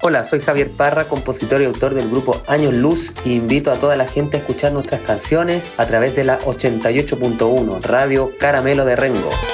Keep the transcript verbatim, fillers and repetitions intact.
Hola, soy Javier Parra, compositor y autor del grupo Años Luz, y invito a toda la gente a escuchar nuestras canciones a través de la ochenta y ocho punto uno Radio Caramelo de Rengo.